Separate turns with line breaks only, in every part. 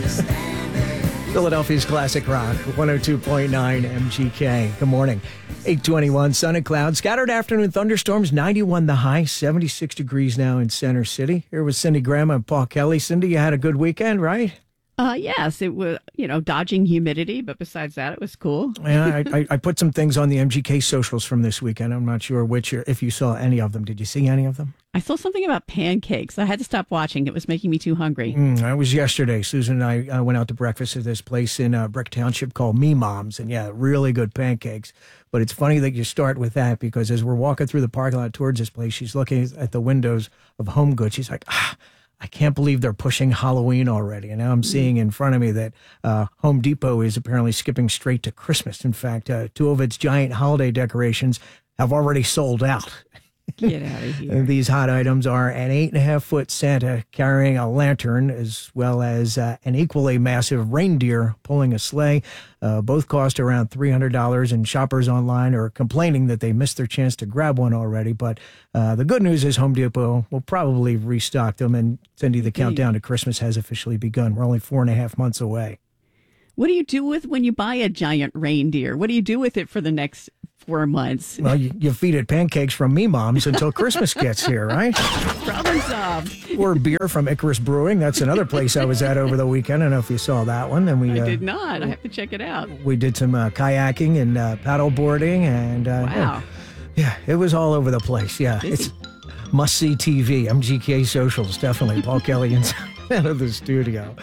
Philadelphia's Classic Rock, 102.9 MGK. Good morning. 8:21, sun and clouds. Scattered afternoon thunderstorms, 91 the high, 76 degrees now in Center City. Here with Cindy Graham and Paul Kelly. Cindy, you had a good weekend, right?
Yes, it was, dodging humidity, but besides that, it was cool.
Yeah, I put some things on the MGK socials from this weekend. I'm not sure if you saw any of them. Did you see any of them?
I saw something about pancakes. I had to stop watching. It was making me too hungry.
It was yesterday. Susan and I went out to breakfast at this place in Brick Township called Me Mom's. And yeah, really good pancakes. But it's funny that you start with that because as we're walking through the parking lot towards this place, she's looking at the windows of Home Goods. She's like, I can't believe they're pushing Halloween already. And now I'm seeing in front of me that Home Depot is apparently skipping straight to Christmas. In fact, two of its giant holiday decorations have already sold out.
Get out of here.
These hot items are an 8.5-foot Santa carrying a lantern, as well as an equally massive reindeer pulling a sleigh. Both cost around $300, and shoppers online are complaining that they missed their chance to grab one already. But the good news is Home Depot will probably restock them. And Cindy, the countdown to Christmas has officially begun. We're only 4.5 months away.
What do you do with when you buy a giant reindeer? What do you do with it for the next 4 months?
Well, you feed it pancakes from Me Mom's until Christmas gets here, right?
Problem solved.
Or beer from Icarus Brewing. That's another place I was at over the weekend. I don't know if you saw that one. And
I did not. I have to check it out.
We did some kayaking and paddle boarding. And,
wow.
Yeah, it was all over the place. Yeah,
Busy.
It's must-see TV, MGK socials, definitely. Paul Kelly inside of the studio.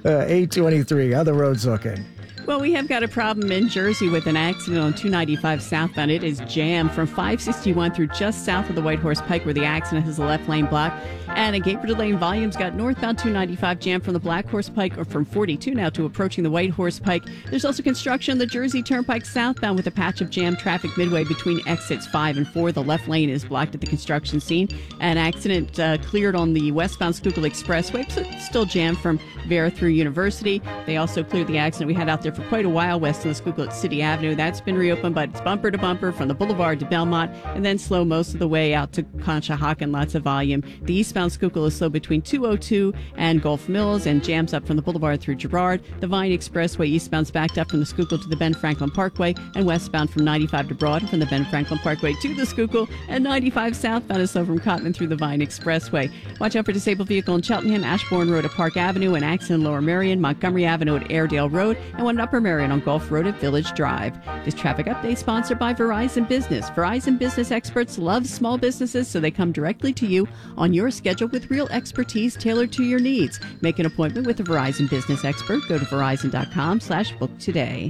8:23, how the roads looking?
Well, we have got a problem in Jersey with an accident on 295 southbound. It is jammed from 561 through just south of the White Horse Pike where the accident has the left lane blocked. And a Gatewood Lane volume's got northbound 295 jammed from the Black Horse Pike or from 42 now to approaching the White Horse Pike. There's also construction on the Jersey Turnpike southbound with a patch of jammed traffic midway between exits 5 and 4. The left lane is blocked at the construction scene. An accident cleared on the westbound Schuylkill Expressway, so it's still jammed from Vera through University. They also cleared the accident we had out there for quite a while west of the Schuylkill at City Avenue. That's been reopened, but it's bumper to bumper from the Boulevard to Belmont and then slow most of the way out to Conshohocken, lots of volume. The eastbound Schuylkill is slow between 202 and Gulf Mills and jams up from the Boulevard through Girard. The Vine Expressway eastbound's backed up from the Schuylkill to the Ben Franklin Parkway and westbound from 95 to Broad and from the Ben Franklin Parkway to the Schuylkill, and 95 southbound is slow from Cotton through the Vine Expressway. Watch out for disabled vehicle in Cheltenham, Ashbourne Road at Park Avenue, and accident in Lower Merion, Montgomery Avenue at Airedale Road, and one in Upper Merion on Gulf Road at Village Drive. This traffic update sponsored by Verizon Business. Verizon Business experts love small businesses, so they come directly to you on your schedule with real expertise tailored to your needs. Make an appointment with a Verizon Business expert. Go to verizon.com/book today.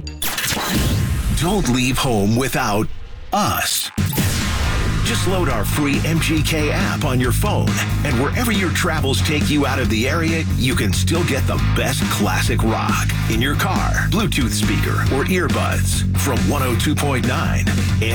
Don't leave home without us. Just load our free MGK app on your phone, and wherever your travels take you out of the area, you can still get the best classic rock in your car, Bluetooth speaker, or earbuds from 102.9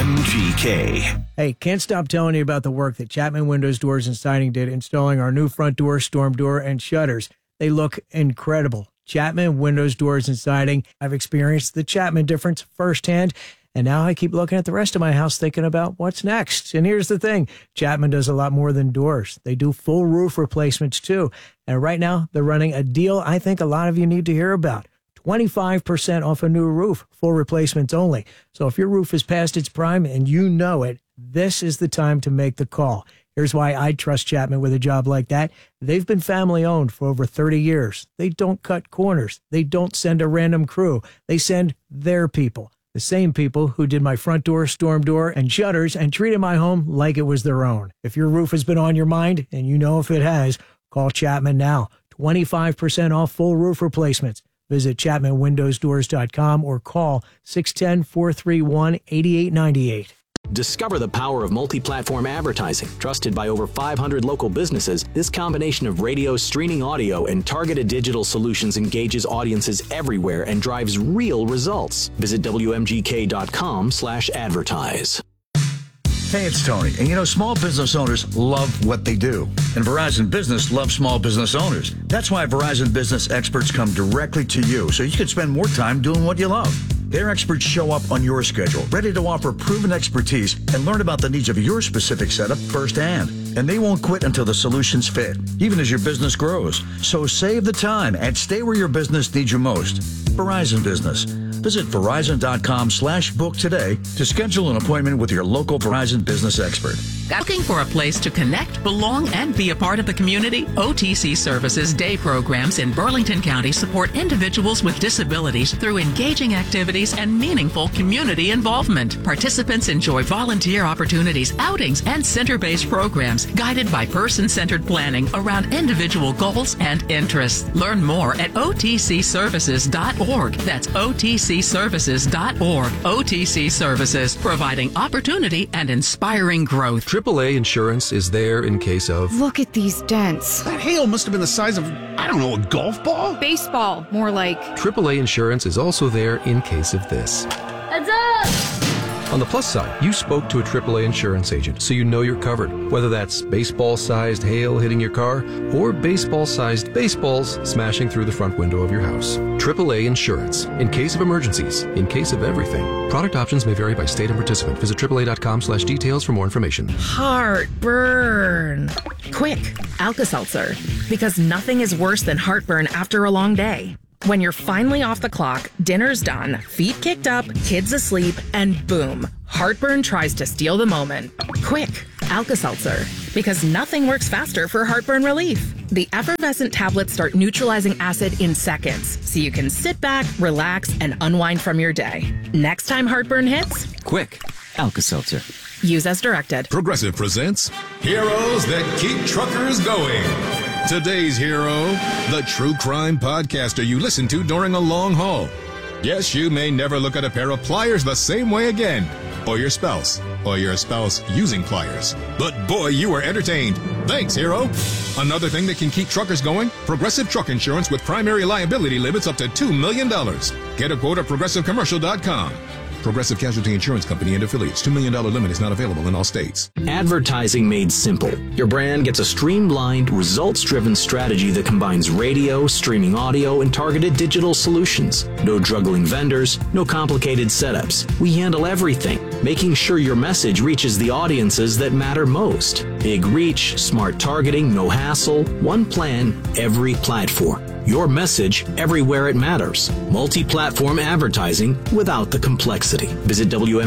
MGK.
Hey, can't stop telling you about the work that Chapman Windows, Doors, and Siding did installing our new front door, storm door, and shutters. They look incredible. Chapman Windows, Doors, and Siding. I've experienced the Chapman difference firsthand. And now I keep looking at the rest of my house thinking about what's next. And here's the thing. Chapman does a lot more than doors. They do full roof replacements too. And right now they're running a deal I think a lot of you need to hear about. 25% off a new roof, full replacements only. So if your roof is past its prime and you know it, this is the time to make the call. Here's why I trust Chapman with a job like that. They've been family owned for over 30 years. They don't cut corners. They don't send a random crew. They send their people. The same people who did my front door, storm door, and shutters and treated my home like it was their own. If your roof has been on your mind, and you know if it has, call Chapman now. 25% off full roof replacements. Visit ChapmanWindowsDoors.com or call 610-431-8898.
Discover the power of multi-platform advertising. Trusted by over 500 local businesses, this combination of radio, streaming audio, and targeted digital solutions engages audiences everywhere and drives real results. Visit WMGK.com/advertise.
Hey, it's Tony. And you know, small business owners love what they do. And Verizon Business loves small business owners. That's why Verizon Business experts come directly to you so you can spend more time doing what you love. Their experts show up on your schedule, ready to offer proven expertise and learn about the needs of your specific setup firsthand. and they won't quit until the solutions fit, even as your business grows. So save the time and stay where your business needs you most. Verizon Business. Visit Verizon.com/book today to schedule an appointment with your local Verizon business expert.
Looking for a place to connect, belong, and be a part of the community? OTC Services Day programs in Burlington County support individuals with disabilities through engaging activities and meaningful community involvement. Participants enjoy volunteer opportunities, outings, and center-based programs guided by person-centered planning around individual goals and interests. Learn more at otcservices.org. That's otcservices.org. OTC Services, providing opportunity and inspiring growth.
AAA Insurance is there in case of...
Look at these dents.
That hail must have been the size of, I don't know, a golf ball?
Baseball, more like.
AAA Insurance is also there in case of this.
Heads up!
On the plus side, you spoke to a AAA insurance agent, so you know you're covered. Whether that's baseball-sized hail hitting your car or baseball-sized baseballs smashing through the front window of your house. AAA Insurance. In case of emergencies, in case of everything. Product options may vary by state and participant. Visit AAA.com/details for more information.
Heartburn. Quick, Alka-Seltzer. Because nothing is worse than heartburn after a long day. When you're finally off the clock, dinner's done, feet kicked up, kids asleep, and boom, heartburn tries to steal the moment. Quick, Alka-Seltzer. Because nothing works faster for heartburn relief. The effervescent tablets start neutralizing acid in seconds, so you can sit back, relax, and unwind from your day. Next time heartburn hits,
quick, Alka-Seltzer.
Use as directed.
Progressive presents Heroes That Keep Truckers Going. Today's hero, the true crime podcaster you listen to during a long haul. Yes, you may never look at a pair of pliers the same way again. Or your spouse using pliers. But boy, you were entertained. Thanks, hero. Another thing that can keep truckers going? Progressive Truck Insurance with primary liability limits up to $2 million. Get a quote at progressivecommercial.com. Progressive Casualty Insurance Company and affiliates. $2 million limit is not available in all states.
Advertising made simple. Your brand gets a streamlined, results-driven strategy that combines radio, streaming audio, and targeted digital solutions. No juggling vendors, no complicated setups. We handle everything, making sure your message reaches the audiences that matter most. Big reach, smart targeting, no hassle, one plan, every platform. Your message everywhere it matters. Multi-platform advertising without the complexity. Visit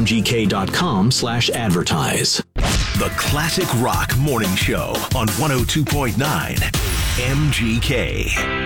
WMGK.com/advertise.
The Classic Rock Morning Show on 102.9 MGK.